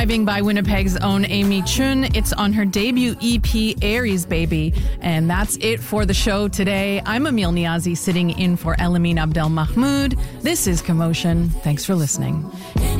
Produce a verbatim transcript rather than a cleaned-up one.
Driving by Winnipeg's own Amy Chun. It's on her debut E P, Aries Baby. And that's it for the show today. I'm Emil Niazi, sitting in for Elamine Abdel Mahmoud. This is Commotion. Thanks for listening.